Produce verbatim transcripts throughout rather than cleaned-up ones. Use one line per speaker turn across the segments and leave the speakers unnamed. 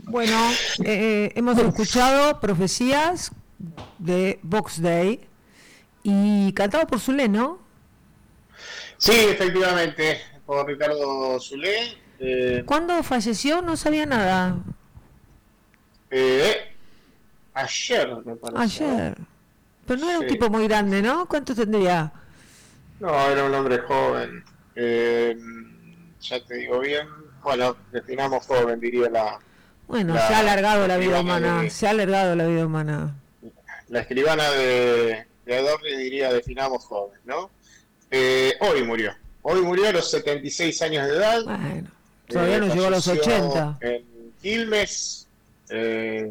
Bueno, eh, hemos escuchado Profecías de Box Day y cantado por Zulé, ¿no?
Sí, efectivamente, por Ricardo Zulé. Eh,
¿Cuándo falleció? No sabía nada.
eh, ayer, me parece, ¿eh?
Ayer. Pero no era un
Sí,
tipo muy
sí,
grande,
sí.
¿no? ¿Cuánto tendría?
No, era un hombre joven. Eh, ya te digo bien. Bueno, definamos joven, diría la,
Bueno, se ha
la,
alargado
la
la vida
escribana
humana,
de
se ha alargado la vida humana.
la escribana de, de Adorni diría definamos joven, ¿no? Eh, hoy murió. Hoy murió a los setenta y seis años de edad.
Bueno, todavía
Eh,
no llegó a los
falleció
ochenta.
en Quilmes. Eh,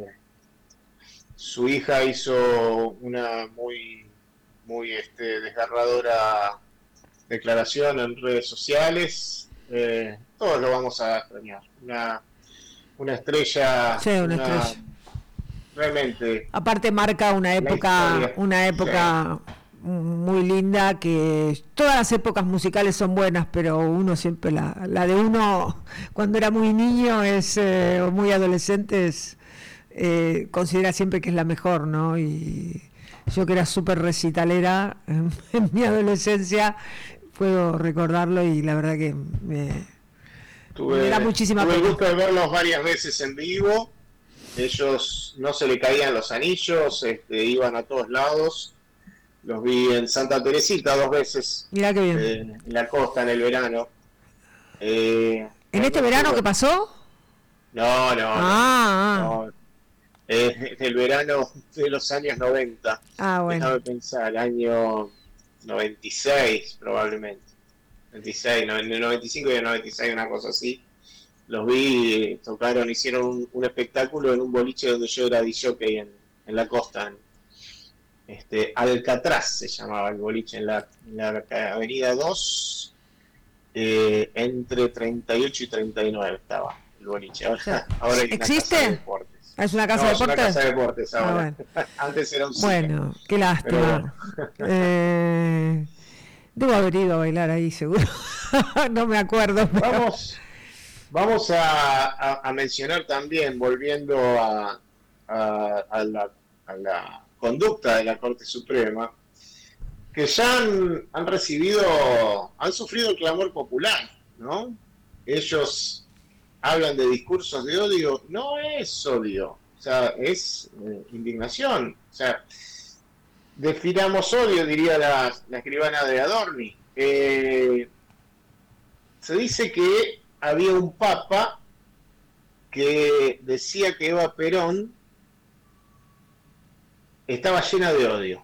su hija hizo una muy, muy este, desgarradora declaración en redes sociales. Eh, todos lo vamos a extrañar. Una, una estrella,
Sí, una
una
estrella.
realmente
Aparte marca una
la
época,
historia.
una
Sí,
época muy linda, que todas las épocas musicales son buenas, pero uno siempre la, la de uno cuando era muy niño es eh, o muy adolescente es, eh, considera siempre que es la mejor, ¿no? Y yo que era súper recitalera en, en mi adolescencia puedo recordarlo y la verdad que me, me da
tuve,
muchísima
tuve el
pena.
gusto de verlos varias veces en vivo. Ellos no se le caían los anillos, este, iban a todos lados. Los vi en Santa Teresita dos veces,
Mirá qué bien.
eh, en la costa en el verano. Eh,
¿En este
realmente,
verano qué
bueno,
pasó?
no, no, no, no,
Ah,
no. Eh, el verano de los años noventa,
ah, ah, bueno.
déjame pensar, el año noventa y seis probablemente, noventa y seis, no, en el noventa y cinco y el noventa y seis, una cosa así. Los vi, tocaron, hicieron un, un espectáculo en un boliche donde yo era disjockey en, en la costa, en, este, Alcatraz se llamaba el boliche, en la, en la avenida dos, eh, entre treinta y ocho y treinta y nueve estaba el boliche. Ahora, ahora hay una casa de
¿Existe?
deportes.
¿Es una casa de
No, es una
deportes?
casa de deportes
Ah,
ahora.
bueno.
Antes era un cine,
Bueno, qué
pero bueno.
lástima. Eh, debo haber ido a bailar ahí, seguro. No me acuerdo, pero...
Vamos, vamos a, a, a mencionar también, volviendo a, a, a, la, a la conducta de la Corte Suprema, que ya han, han recibido, han sufrido el clamor popular, ¿no? Ellos hablan de discursos de odio, no es odio, o sea, es eh, indignación. O sea, definamos odio, diría la, la escribana de Adorni. Eh, se dice que había un papa que decía que Eva Perón estaba llena de odio,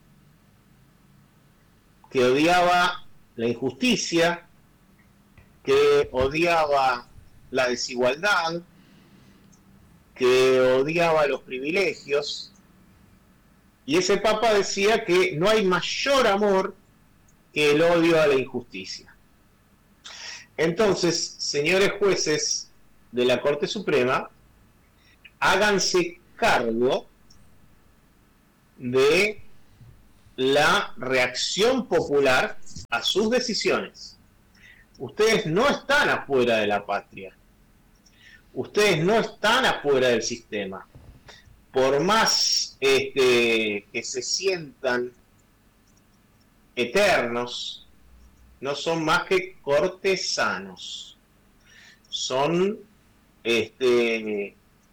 que odiaba la injusticia, que odiaba la desigualdad, que odiaba los privilegios, y ese papa decía que no hay mayor amor que el odio a la injusticia. Entonces, señores jueces de la Corte Suprema, háganse cargo de la reacción popular a sus decisiones. Ustedes no están afuera de la patria. Ustedes no están afuera del sistema. Por más este, que se sientan eternos, no son más que cortesanos. Son este,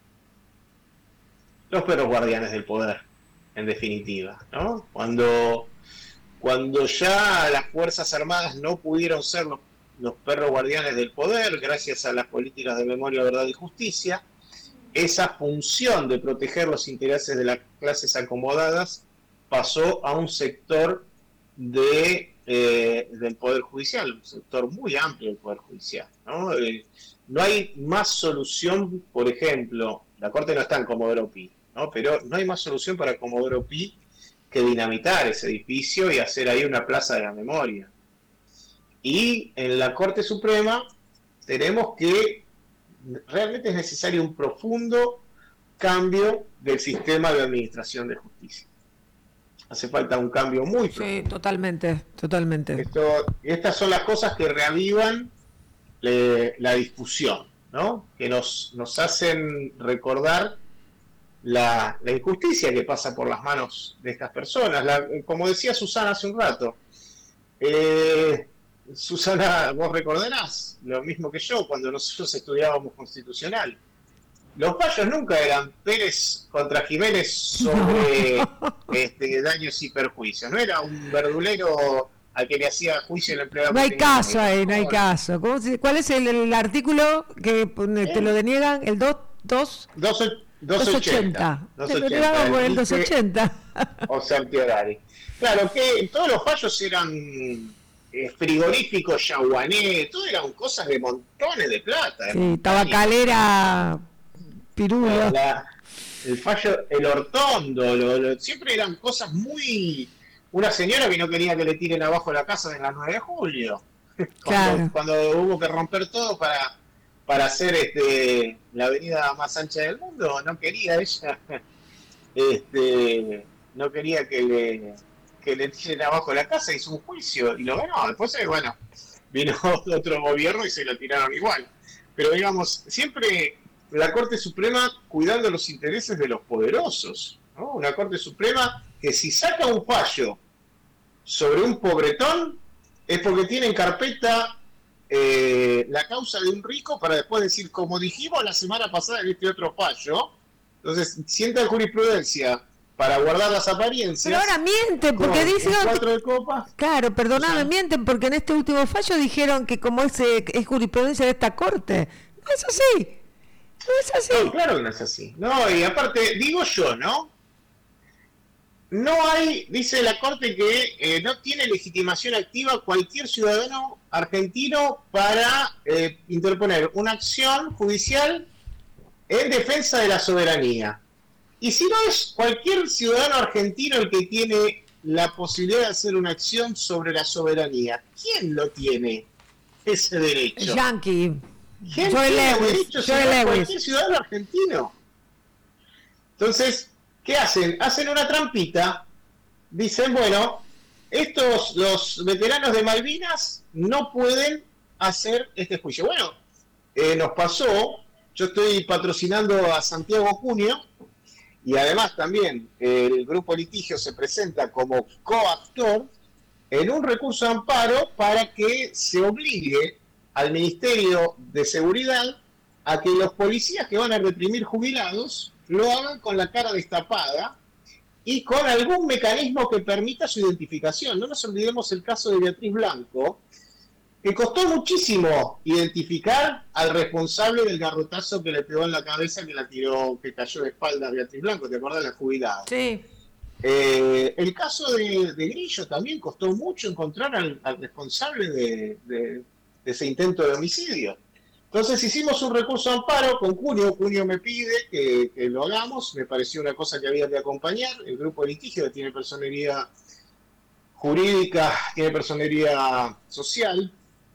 los perros guardianes del poder, en definitiva, ¿no? Cuando, cuando ya las Fuerzas Armadas no pudieron ser los, los perros guardianes del poder, gracias a las políticas de memoria, verdad y justicia, esa función de proteger los intereses de las clases acomodadas pasó a un sector de, eh, del Poder Judicial, un sector muy amplio del Poder Judicial, ¿no? Eh, no hay más solución, por ejemplo, la Corte no está en Comodoro Pi, ¿no? Pero no hay más solución para Comodoro Pi que dinamitar ese edificio y hacer ahí una plaza de la memoria. Y en la Corte Suprema tenemos que realmente es necesario un profundo cambio del sistema de administración de justicia. Hace falta un cambio muy profundo.
Sí, totalmente, totalmente.
Esto, estas son las cosas que reavivan le, la discusión, ¿no? Que nos, nos hacen recordar la, la injusticia que pasa por las manos de estas personas. La, como decía Susana hace un rato, eh, Susana, vos recordarás lo mismo que yo cuando nosotros estudiábamos constitucional. Los fallos nunca eran Pérez contra Jiménez sobre este, daños y perjuicios. No era un verdulero al que le hacía juicio el empleado.
No hay caso ahí, no hay caso. ¿Cómo se, ¿Cuál es el, el artículo que te lo deniegan? ¿El dos? dos
doscientos ochenta.
Te lo deniegan por el doscientos ochenta.
O Santiorari. Claro que todos los fallos eran eh, frigoríficos, yaguané, todo eran cosas de montones de plata.
Sí, tabacalera, pirulo.
La, el fallo, el hortondo, lo, lo, siempre eran cosas muy... Una señora que no quería que le tiren abajo la casa en la nueve de julio. Cuando,
claro.
cuando hubo que romper todo para, para hacer este, la avenida más ancha del mundo, no quería ella. Este, no quería que le, que le tiren abajo la casa, hizo un juicio y lo ganó. Después, bueno, vino otro gobierno y se lo tiraron igual. Pero digamos, siempre la Corte Suprema cuidando los intereses de los poderosos, ¿no? Una Corte Suprema que si saca un fallo sobre un pobretón es porque tiene en carpeta eh, la causa de un rico para después decir, como dijimos la semana pasada en este otro fallo, entonces sienta jurisprudencia para guardar las apariencias.
Pero ahora mienten porque dicen...
cuatro de copas.
Claro, perdóname, o sea, mienten porque en este último fallo dijeron que como es, es jurisprudencia de esta Corte. No es así. No es así.
No, claro que no es así. No, y aparte, digo yo, ¿no? No hay, dice la Corte, que eh, no tiene legitimación activa cualquier ciudadano argentino para eh, interponer una acción judicial en defensa de la soberanía. Y si no es cualquier ciudadano argentino el que tiene la posibilidad de hacer una acción sobre la soberanía, ¿quién lo tiene ese derecho?
Yankee.
¿Quién
Joe
tiene
Lewis.
derecho
Joe Lewis.
Cualquier ciudadano argentino? Entonces, ¿qué hacen? Hacen una trampita, dicen, bueno, estos, los veteranos de Malvinas no pueden hacer este juicio. Bueno, eh, nos pasó, yo estoy patrocinando a Santiago Cunio, y además también el grupo litigio se presenta como coactor en un recurso de amparo para que se obligue al Ministerio de Seguridad a que los policías que van a reprimir jubilados lo hagan con la cara destapada y con algún mecanismo que permita su identificación. No nos olvidemos el caso de Beatriz Blanco, que costó muchísimo identificar al responsable del garrotazo que le pegó en la cabeza, que la tiró, que cayó de espalda a Beatriz Blanco, ¿te acordás de la jubilada?
Sí.
Eh, el caso de, de Grillo también costó mucho encontrar al, al responsable de, de, de ese intento de homicidio. Entonces hicimos un recurso de amparo con Cunio. Cunio me pide que, que lo hagamos, me pareció una cosa que había que acompañar. El grupo de litigio tiene personería jurídica, tiene personería social,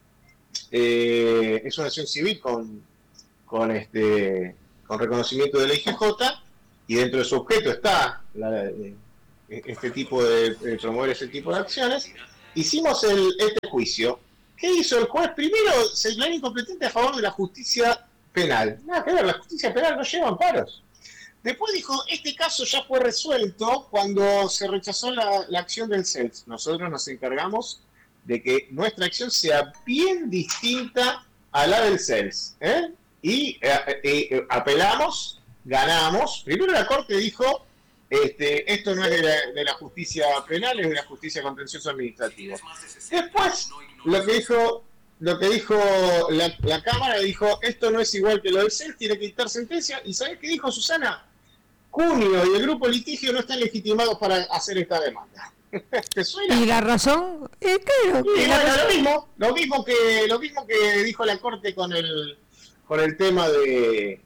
eh, es una acción civil con, con, este, con reconocimiento de la I G J, y dentro de su objeto está la, de, este tipo de, de promover ese tipo de acciones. Hicimos el, este juicio. ¿Qué hizo el juez? Primero se declaró incompetente a favor de la justicia penal. Nada que ver, la justicia penal no lleva amparos. Después dijo, este caso ya fue resuelto cuando se rechazó la, la acción del C E L S. Nosotros nos encargamos de que nuestra acción sea bien distinta a la del C E L S. ¿eh? Y eh, eh, apelamos, ganamos. Primero la Corte dijo, este, esto no es de la, de la justicia penal, es de la justicia contencioso administrativa. Después, lo que dijo, lo que dijo la, la Cámara, dijo, esto no es igual que lo del C E L S, tiene que dictar sentencia. ¿Y sabés qué dijo Susana? Cunio y el grupo litigio no están legitimados para hacer esta demanda. ¿Te suena?
¿Y la razón? Eh, claro,
y
la
bueno,
razón...
lo mismo, lo mismo que lo mismo que dijo la Corte con el con el tema de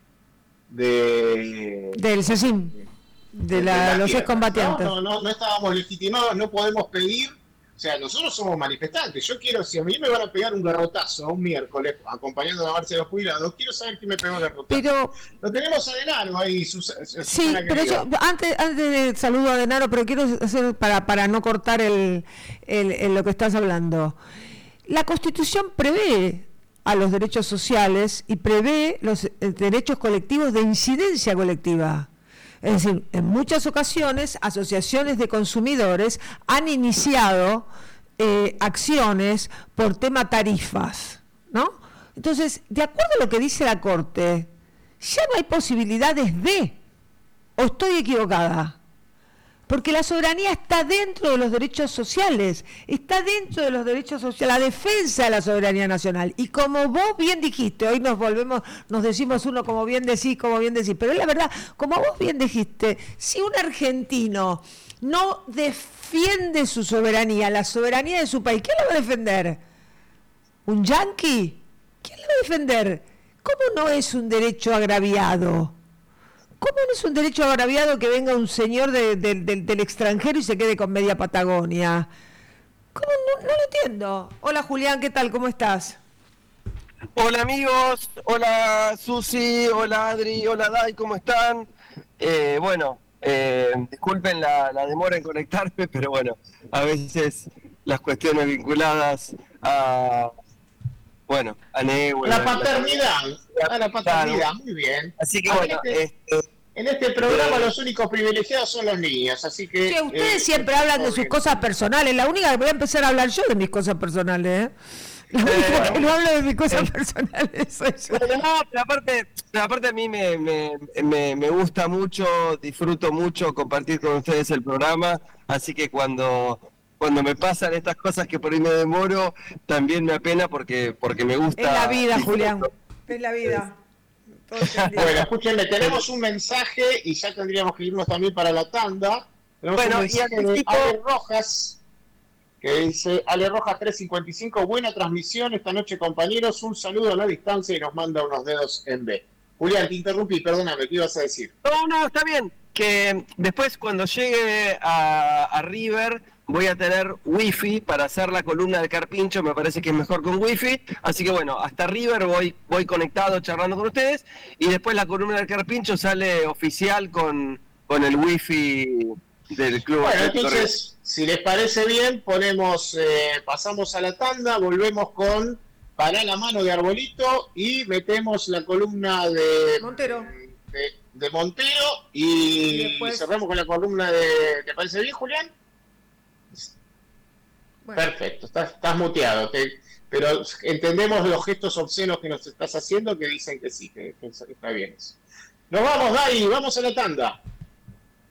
de
del CECIM, de, de la, los excombatientes.
No, no, no, no estábamos legitimados, no podemos pedir. O sea, nosotros somos manifestantes. Yo quiero, si a mí me van a pegar un garrotazo un miércoles acompañando a la marcha de los jubilados, quiero saber quién me pegó el garrotazo. Pero lo tenemos a Denaro ahí. Sus, sus,
sí, pero yo, antes, antes de saludo a Denaro, pero quiero hacer, para, para no cortar el, el, el lo que estás hablando. La Constitución prevé a los derechos sociales y prevé los eh, derechos colectivos de incidencia colectiva. Es decir, en muchas ocasiones asociaciones de consumidores han iniciado eh, acciones por tema tarifas, ¿no? Entonces, de acuerdo a lo que dice la Corte, ya no hay posibilidades de, ¿o estoy equivocada? Porque la soberanía está dentro de los derechos sociales, está dentro de los derechos sociales, la defensa de la soberanía nacional. Y como vos bien dijiste, hoy nos volvemos, nos decimos uno como bien decís, como bien decís, pero es la verdad, como vos bien dijiste, si un argentino no defiende su soberanía, la soberanía de su país, ¿quién la va a defender? ¿Un yanqui? ¿Quién la va a defender? ¿Cómo no es un derecho agraviado? ¿Cómo no es un derecho agraviado que venga un señor de, de, de, del extranjero y se quede con media Patagonia? ¿Cómo? No, no lo entiendo. Hola Julián, ¿qué tal? ¿Cómo estás?
Hola amigos, hola Susi, hola Adri, hola Dai, ¿cómo están? Eh, bueno, eh, disculpen la, la demora en conectarme, pero bueno, a veces las cuestiones vinculadas a, bueno, a Nehue,
La paternidad,
la,
a la paternidad,
claro.
Muy bien.
Así que
Aquí
bueno,
este,
este,
en este programa
eh,
los únicos privilegiados son los niños, así que...
Che, ustedes
eh,
siempre hablan de sus
bien.
cosas personales. La única que voy a empezar a hablar yo de mis cosas personales, ¿eh? La única
Eh,
que no hablo de mis cosas personales soy yo.
Pero no, pero aparte, pero aparte a mí me, me, me, me gusta mucho, disfruto mucho compartir con ustedes el programa, así que cuando, cuando me pasan estas cosas que por ahí me demoro, también me apena porque, porque me gusta.
Es la vida,
disfruto.
Julián. Es la vida. Todo entendido.
Bueno, escúchenme, tenemos un mensaje y ya tendríamos que irnos también para la tanda. Tenemos
Bueno,
un
y
mensaje de
anticipo-
Ale Rojas, que dice, Ale Rojas trescientos cincuenta y cinco, buena transmisión esta noche compañeros, un saludo a la distancia y nos manda unos dedos en B. Julián, te interrumpí, perdóname, ¿qué ibas a decir?
No, no, está bien. Que después cuando llegue a, a River voy a tener wifi para hacer la columna de Carpincho, me parece que es mejor con wifi, así que bueno, hasta River voy voy conectado charlando con ustedes y después la columna de Carpincho sale oficial con, con el wifi del club.
Bueno,
Atlético River.
entonces, si les parece bien, ponemos, eh, pasamos a la tanda, volvemos con Pará la mano de Arbolito y metemos la columna de
Montero.
de, de Montero y,
Y después-
cerramos con la columna de... ¿Te parece bien, Julián?
Bueno.
Perfecto, estás, estás muteado, te- pero entendemos los gestos obscenos que nos estás haciendo que dicen que sí, que, que está bien eso. Nos vamos, Dai, vamos a la tanda.